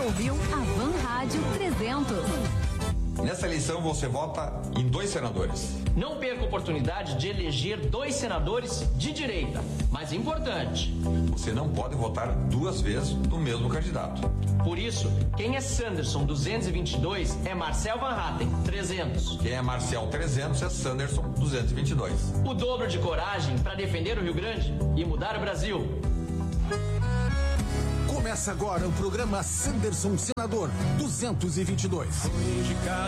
ouviu a Van Rádio 300. Nessa eleição você vota em 2 senadores. Não perca a oportunidade de eleger 2 senadores de direita. Mas importante, você não pode votar 2 vezes no mesmo candidato. Por isso, quem é Sanderson 222 é Marcel Van Hatten 300. Quem é Marcel 300 é Sanderson 222. O dobro de coragem para defender o Rio Grande e mudar o Brasil. Começa agora o programa Sanderson Senador 222.